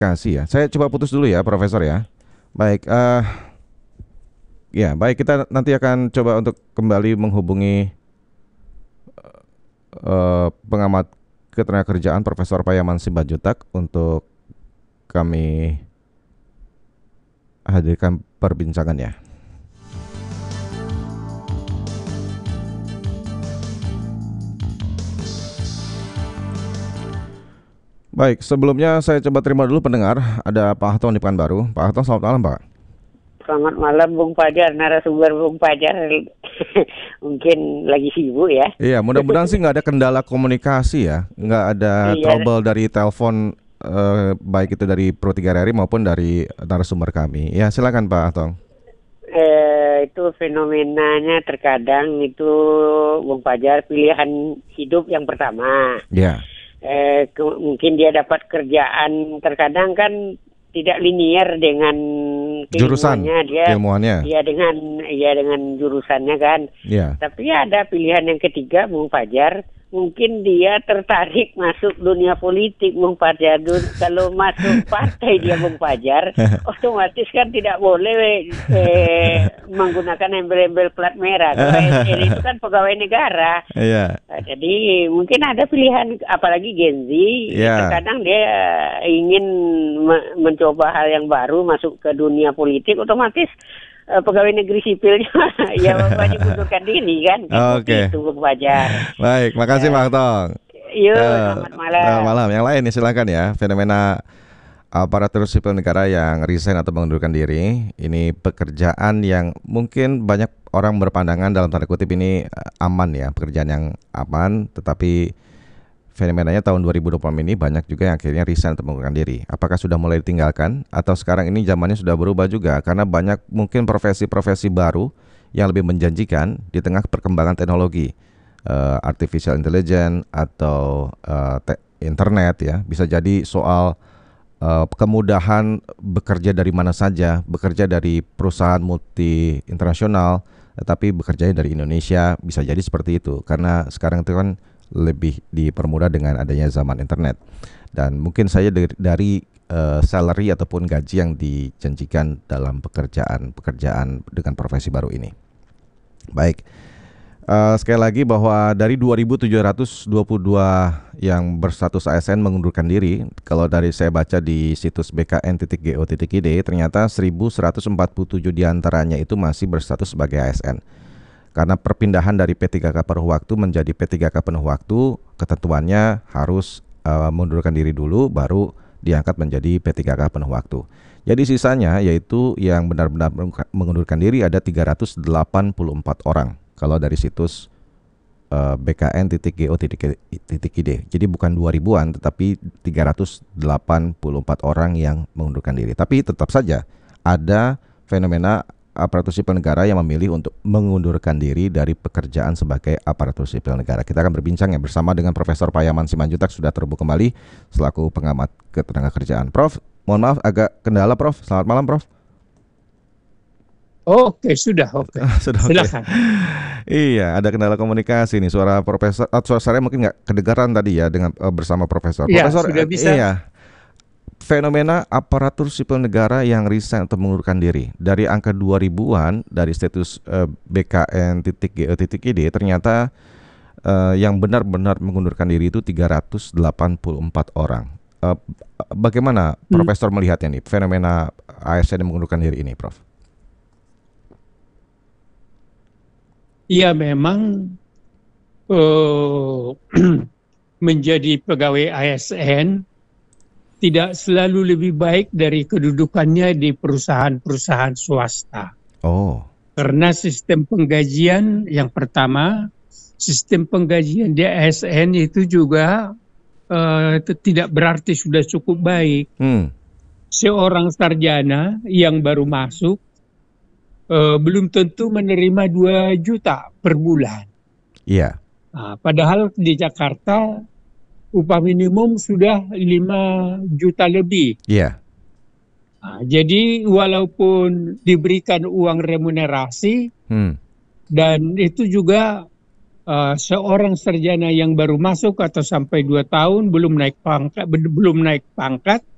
Kasih ya. Saya coba putus dulu ya, Profesor ya. Baik, ya baik kita nanti akan coba untuk kembali menghubungi pengamat ketenagakerjaan Profesor Payaman Simanjuntak untuk kami hadirkan perbincangannya. Baik, sebelumnya saya coba terima dulu pendengar. Ada Pak Harto di Pekanbaru. Pak Harto, selamat malam Pak. Selamat malam Bung Fajar, narasumber Bung Fajar. Mungkin lagi sibuk ya. Iya, mudah-mudahan sih nggak ada kendala komunikasi ya, nggak ada trouble dari telepon, baik itu dari Pro 3 RRI maupun dari narasumber kami. Ya, silakan Pak Harto. Itu fenomenanya terkadang itu Bung Fajar pilihan hidup yang pertama. Ya. Mungkin dia dapat kerjaan, terkadang kan tidak linear dengan Jurusan, ilmuannya, dia dengan jurusannya kan. Ya. Tapi ada pilihan yang ketiga Bung Fajar, mungkin dia tertarik masuk dunia politik Bung Fajar. Kalau masuk partai dia Bung Fajar, otomatis kan tidak boleh menggunakan embel-embel plat merah. Kalau SN itu kan pegawai negara. Iya. Jadi mungkin ada pilihan, apalagi Gen Z, terkadang dia ingin mencoba hal yang baru, masuk ke dunia politik, otomatis pegawai negeri sipilnya ya wajib mundurkan diri kan. Oke. Itu Bung Fajar. Baik, makasih Pak Harto. Yuk, selamat malam. Selamat malam. Yang lain nih silakan ya. Fenomena aparatur sipil negara yang resign atau mengundurkan diri. Ini pekerjaan yang mungkin banyak orang berpandangan dalam tanda kutip ini aman ya, pekerjaan yang aman, tetapi fenomenanya tahun 2020 ini banyak juga yang akhirnya resign atau mengundurkan diri. Apakah sudah mulai ditinggalkan atau sekarang ini zamannya sudah berubah juga karena banyak mungkin profesi-profesi baru yang lebih menjanjikan di tengah perkembangan teknologi, artificial intelligence atau internet ya. Bisa jadi soal kemudahan bekerja dari mana saja, bekerja dari perusahaan multi internasional, tetapi bekerjanya dari Indonesia, bisa jadi seperti itu karena sekarang itu kan lebih dipermudah dengan adanya zaman internet. Dan mungkin saja dari salary ataupun gaji yang dijanjikan dalam pekerjaan dengan profesi baru ini. Baik, sekali lagi bahwa dari 2.722 yang berstatus ASN mengundurkan diri, kalau dari saya baca di situs bkn.go.id, ternyata 1.147 diantaranya itu masih berstatus sebagai ASN. Karena perpindahan dari P3K paruh waktu menjadi P3K penuh waktu, ketentuannya harus mengundurkan diri dulu, baru diangkat menjadi P3K penuh waktu. Jadi sisanya yaitu yang benar-benar mengundurkan diri ada 384 orang. Kalau dari situs bkn.go.id. Jadi bukan 2000-an, tetapi 384 orang yang mengundurkan diri. Tapi tetap saja ada fenomena aparatur sipil negara yang memilih untuk mengundurkan diri dari pekerjaan sebagai aparatur sipil negara. Kita akan berbincang ya bersama dengan Profesor Payaman Simanjuntak, sudah terhubung kembali selaku pengamat ketenagakerjaan. Prof, mohon maaf agak kendala Prof. Selamat malam Prof. Oke, sudah. Silakan. Iya, ada kendala komunikasi nih. Suara Profesor, suara saya mungkin nggak kedengaran tadi ya dengan bersama Profesor. Ya, Profesor, sudah bisa. Iya. Fenomena aparatur sipil negara yang resign atau mengundurkan diri dari angka 2000-an dari status bkn.go.id, ternyata yang benar-benar mengundurkan diri itu 384 orang. Bagaimana Profesor melihatnya nih fenomena ASN yang mengundurkan diri ini, Prof? Ya, memang menjadi pegawai ASN tidak selalu lebih baik dari kedudukannya di perusahaan-perusahaan swasta. Oh. Karena sistem penggajian yang pertama, sistem penggajian di ASN itu juga tidak berarti sudah cukup baik. Seorang sarjana yang baru masuk belum tentu menerima 2 juta per bulan. Iya. Padahal di Jakarta upah minimum sudah 5 juta lebih. Iya. Jadi walaupun diberikan uang remunerasi dan itu juga seorang sarjana yang baru masuk atau sampai 2 tahun belum naik pangkat,